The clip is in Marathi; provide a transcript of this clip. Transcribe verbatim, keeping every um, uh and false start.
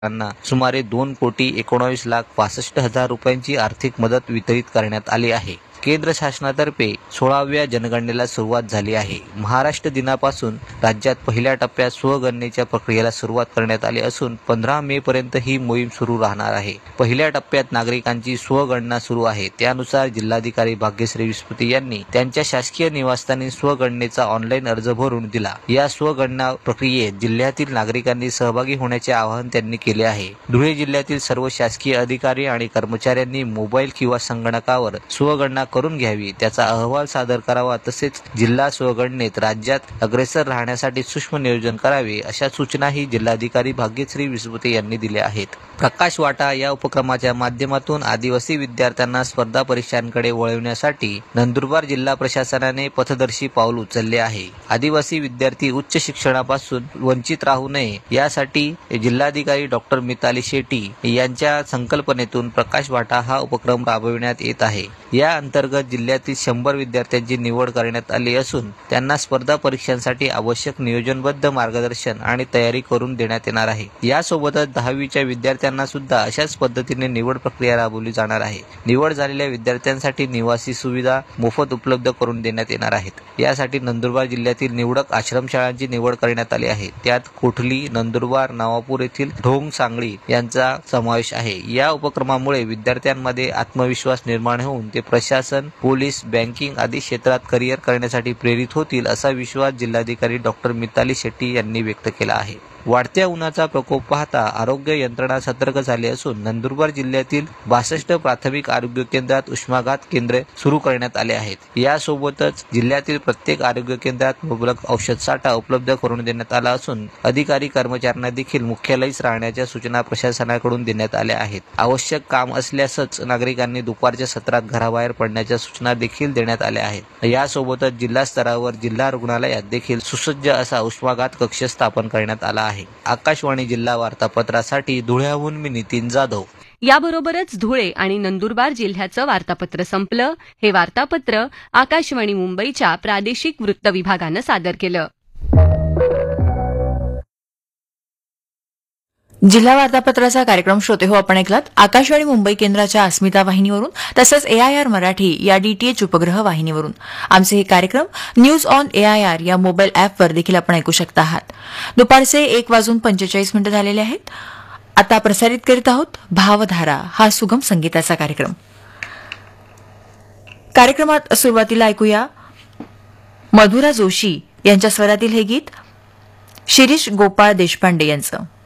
यांना सुमारे दोन कोटी एकोणावीस लाख पासष्ट हजार रुपयांची आर्थिक मदत वितरित करण्यात आली आहे. केंद्र शासनातर्फे सोळाव्या जनगणनेला सुरुवात झाली आहे. महाराष्ट्र दिनापासून राज्यात पहिल्या टप्प्यात स्वगणनेच्या प्रक्रियेला सुरुवात करण्यात आली असून पंधरा मे पर्यंत ही मोहीम सुरू राहणार आहे. पहिल्या टप्प्यात नागरिकांची स्वगणना सुरू आहे. त्यानुसार जिल्हाधिकारी भाग्यश्री विस्पुते यांनी त्यांच्या शासकीय निवासस्थानी स्वगणनेचा ऑनलाईन अर्ज भरून दिला. या स्वगणना प्रक्रियेत जिल्ह्यातील नागरिकांनी सहभागी होण्याचे आवाहन त्यांनी केले आहे. धुळे जिल्ह्यातील सर्व शासकीय अधिकारी आणि कर्मचाऱ्यांनी मोबाईल किंवा संगणकावर स्वगणना करून घ्यावी, त्याचा अहवाल सादर करावा, तसेच जिल्हा स्वगणनेत राज्यात अग्रेसर राहण्यासाठी सूक्ष्म नियोजन करावे, अशा सूचनाही जिल्हाधिकारी भाग्यश्री विस्पुते यांनी दिल्या आहेत. प्रकाश वाटा या उपक्रमाच्या माध्यमातून आदिवासी विद्यार्थ्यांना स्पर्धा परीक्षांकडे वळविण्यासाठी नंदुरबार जिल्हा प्रशासनाने पथदर्शी पाऊल उचलले आहे. आदिवासी विद्यार्थी उच्च शिक्षणापासून वंचित राहू नये यासाठी जिल्हाधिकारी डॉक्टर मिताली शेट्टी यांच्या संकल्पनेतून प्रकाश वाटा हा उपक्रम राबविण्यात येत आहे. या अंतर्गत जिल्ह्यातील शंभर विद्यार्थ्यांची निवड करण्यात आली असून त्यांना स्पर्धा परीक्षांसाठी आवश्यक नियोजनबद्ध मार्गदर्शन आणि तयारी करून देण्यात येणार आहे. यासोबतच दहावीच्या विद्यार्थ्यांना सुद्धा अशाच पद्धतीने निवड प्रक्रिया राबवली जाणार आहे. निवड झालेल्या विद्यार्थ्यांसाठी निवासी सुविधा मोफत उपलब्ध करून देण्यात येणार आहेत. यासाठी नंदुरबार जिल्ह्यातील निवडक आश्रमशाळांची निवड करण्यात आली आहे. त्यात कोठली, नंदुरबार, नवापूर येथील ढोंग सांगली यांचा समावेश आहे. या उपक्रमामुळे विद्यार्थ्यांमध्ये आत्मविश्वास निर्माण होऊन ते प्रशासन, पोलीस, बँकिंग आदी क्षेत्रात करिअर करण्यासाठी प्रेरित होतील, असा विश्वास जिल्हाधिकारी डॉक्टर मिताली शेट्टी यांनी व्यक्त केला आहे. वाढत्या उन्हाचा प्रकोप पाहता आरोग्य यंत्रणा सतर्क झाली असून नंदुरबार जिल्ह्यातील बासष्ट प्राथमिक आरोग्य केंद्रात उष्माघात केंद्रे सुरू करण्यात आले आहेत. यासोबतच जिल्ह्यातील प्रत्येक आरोग्य केंद्रात मुबलक औषध साठा उपलब्ध करून देण्यात आला असून अधिकारी कर्मचाऱ्यांना देखील मुख्यालयीच राहण्याच्या सूचना प्रशासनाकडून देण्यात आल्या आहेत. आवश्यक काम असल्यासच नागरिकांनी दुपारच्या सत्रात घराबाहेर पडण्याच्या सूचना देखील देण्यात आल्या आहेत. यासोबतच जिल्हा स्तरावर जिल्हा रुग्णालयात देखील सुसज्ज असा उष्माघात कक्ष स्थापन करण्यात आला आहे. आकाशवाणी जिल्हा वार्तापत्रासाठी धुळ्याहून मी नितीन जाधव. याबरोबरच धुळे आणि नंदुरबार जिल्ह्याचं वार्तापत्र संपलं. हे वार्तापत्र आकाशवाणी मुंबईच्या प्रादेशिक वृत्त विभागानं सादर केलं. जिल्हा वार्तापत्राचा कार्यक्रम श्रोते हो आपण ऐकलात आकाशवाणी मुंबई केंद्राच्या अस्मिता वाहिनीवरून तसंच एआयआर मराठी या डीटीएच उपग्रह वाहिनीवरून. आमचे हे कार्यक्रम न्यूज ऑन एआयआर या मोबाईल अॅपवर देखील आपण ऐकू शकता आहात. दुपारचे एक वाजून पंचेचाळीस मिनिटं झालेले आहेत. आता प्रसारित करीत आहोत भावधारा हा सुगम संगीताचा कार्यक्रम. कार्यक्रमात सुरुवातीला ऐकूया मधुरा जोशी यांच्या स्वरातील हे गीत शिरीष गोपाळ देशपांडे यांचं.